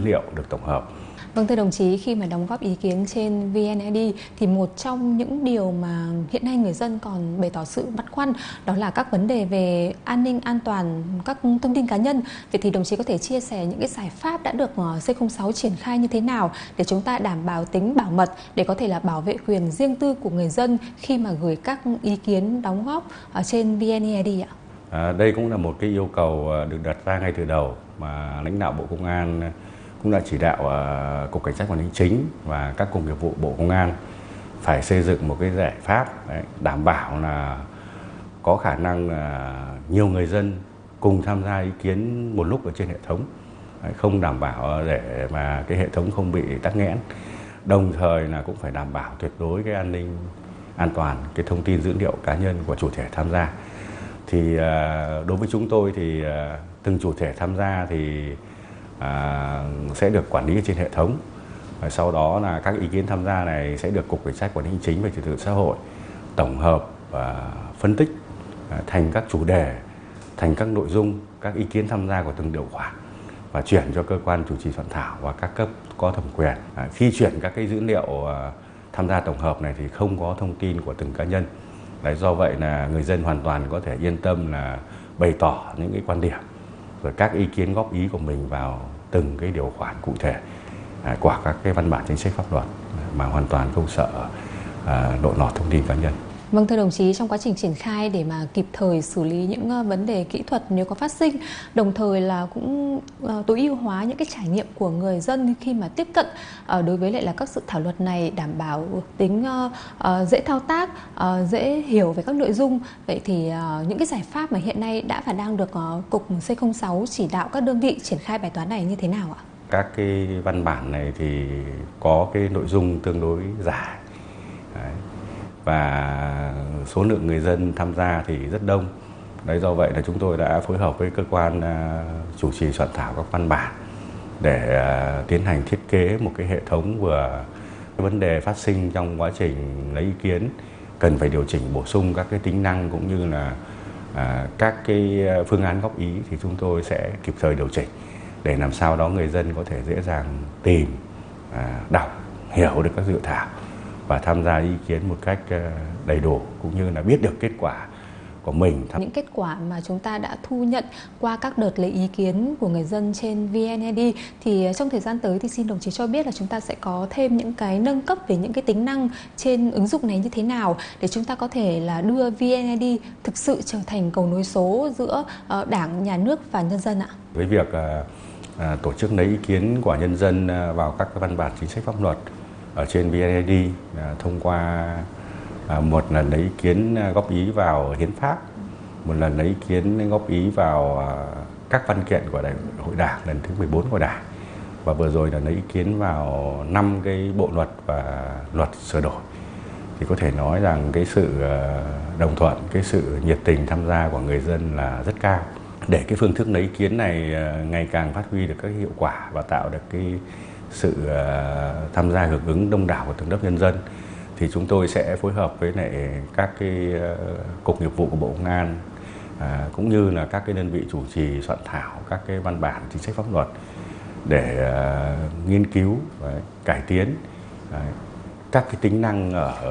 liệu được tổng hợp. Vâng, thưa đồng chí, khi mà đóng góp ý kiến trên VNeID thì một trong những điều mà hiện nay người dân còn bày tỏ sự băn khoăn đó là các vấn đề về an ninh an toàn các thông tin cá nhân. Vậy thì đồng chí có thể chia sẻ những cái giải pháp đã được C06 triển khai như thế nào để chúng ta đảm bảo tính bảo mật, để có thể là bảo vệ quyền riêng tư của người dân khi mà gửi các ý kiến đóng góp ở trên VNeID ạ? Đây cũng là một cái yêu cầu được đặt ra ngay từ đầu mà lãnh đạo Bộ Công an cũng đã chỉ đạo Cục Cảnh sát Quản lý Hành chính và các cục nghiệp vụ Bộ Công an phải xây dựng một cái giải pháp đảm bảo là có khả năng nhiều người dân cùng tham gia ý kiến một lúc ở trên hệ thống, không đảm bảo để mà cái hệ thống không bị tắc nghẽn, đồng thời là cũng phải đảm bảo tuyệt đối cái an ninh an toàn cái thông tin dữ liệu cá nhân của chủ thể tham gia. Thì đối với chúng tôi thì từng chủ thể tham gia thì sẽ được quản lý trên hệ thống. Và sau đó là các ý kiến tham gia này sẽ được Cục Cảnh sát Quản lý Hành chính về Trật tự xã hội tổng hợp và phân tích thành các chủ đề, thành các nội dung, các ý kiến tham gia của từng điều khoản và chuyển cho cơ quan chủ trì soạn thảo và các cấp có thẩm quyền. Khi chuyển các cái dữ liệu tham gia tổng hợp này thì không có thông tin của từng cá nhân. Đấy, do vậy là người dân hoàn toàn có thể yên tâm là bày tỏ những cái quan điểm rồi các ý kiến góp ý của mình vào từng cái điều khoản cụ thể của các cái văn bản chính sách pháp luật mà hoàn toàn không sợ lộ lọt thông tin cá nhân. Vâng, thưa đồng chí, trong quá trình triển khai để mà kịp thời xử lý những vấn đề kỹ thuật nếu có phát sinh, đồng thời là cũng tối ưu hóa những cái trải nghiệm của người dân khi mà tiếp cận đối với lại là các dự thảo luật này, đảm bảo tính dễ thao tác, dễ hiểu về các nội dung. Vậy thì những cái giải pháp mà hiện nay đã và đang được Cục C06 chỉ đạo các đơn vị triển khai bài toán này như thế nào ạ? Các cái văn bản này thì có cái nội dung tương đối dài. Đấy. Và số lượng người dân tham gia thì rất đông. Đấy, do vậy là chúng tôi đã phối hợp với cơ quan chủ trì soạn thảo các văn bản để tiến hành thiết kế một cái hệ thống vừa vấn đề phát sinh trong quá trình lấy ý kiến cần phải điều chỉnh bổ sung các cái tính năng cũng như là các cái phương án góp ý thì chúng tôi sẽ kịp thời điều chỉnh để làm sao đó người dân có thể dễ dàng tìm, đọc, hiểu được các dự thảo và tham gia ý kiến một cách đầy đủ cũng như là biết được kết quả của mình. Những kết quả mà chúng ta đã thu nhận qua các đợt lấy ý kiến của người dân trên VNeID thì trong thời gian tới thì xin đồng chí cho biết là chúng ta sẽ có thêm những cái nâng cấp về những cái tính năng trên ứng dụng này như thế nào để chúng ta có thể là đưa VNeID thực sự trở thành cầu nối số giữa Đảng, Nhà nước và nhân dân ạ? Với việc tổ chức lấy ý kiến của nhân dân vào các văn bản chính sách pháp luật ở trên VNeID thông qua một lần lấy ý kiến góp ý vào hiến pháp, một lần lấy ý kiến góp ý vào các văn kiện của Đại hội Đảng lần thứ 14 của Đảng và vừa rồi là lấy ý kiến vào 5 cái bộ luật và luật sửa đổi, thì có thể nói rằng cái sự đồng thuận, cái sự nhiệt tình tham gia của người dân là rất cao. Để cái phương thức lấy ý kiến này ngày càng phát huy được các hiệu quả và tạo được cái sự tham gia hưởng ứng đông đảo của tầng lớp nhân dân thì chúng tôi sẽ phối hợp với lại các cái cục nghiệp vụ của Bộ Công an cũng như là các cái đơn vị chủ trì soạn thảo các cái văn bản chính sách pháp luật để nghiên cứu cải tiến các cái tính năng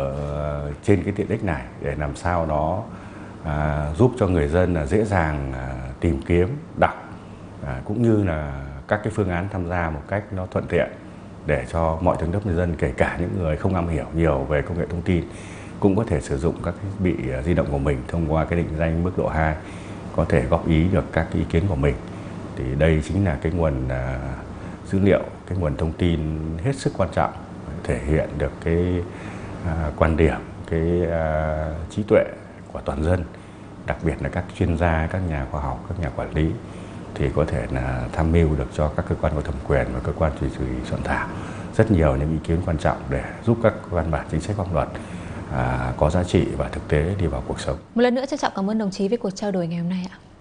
ở trên cái tiện ích này để làm sao đó giúp cho người dân là dễ dàng tìm kiếm, đọc cũng như là các cái phương án tham gia một cách nó thuận tiện để cho mọi tầng lớp nhân dân, kể cả những người không am hiểu nhiều về công nghệ thông tin cũng có thể sử dụng các thiết bị di động của mình thông qua cái định danh mức độ 2 có thể góp ý được các ý kiến của mình. Thì đây chính là cái nguồn dữ liệu, cái nguồn thông tin hết sức quan trọng thể hiện được cái quan điểm, cái trí tuệ của toàn dân, đặc biệt là các chuyên gia, các nhà khoa học, các nhà quản lý thì có thể là tham mưu được cho các cơ quan có thẩm quyền và cơ quan chủ trì soạn thảo rất nhiều những ý kiến quan trọng để giúp các văn bản chính sách pháp luật có giá trị và thực tế đi vào cuộc sống. Một lần nữa trân trọng cảm ơn đồng chí về cuộc trao đổi ngày hôm nay ạ.